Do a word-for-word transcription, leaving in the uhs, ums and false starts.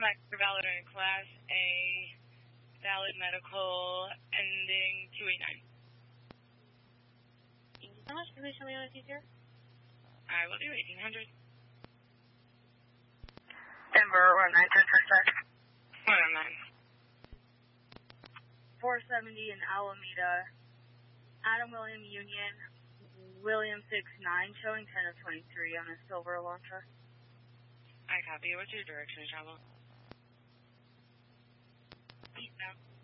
Extra valid in Class A, valid medical, ending two eight nine. Thank you so much. Can you show me on a teacher? I will do eighteen hundred. Denver, one nine ten for start. one oh nine. four seventy in Alameda, Adam William Union, William six nine, showing ten of twenty-three on a silver Elantra. I copy. What's your direction of travel? Eastbound.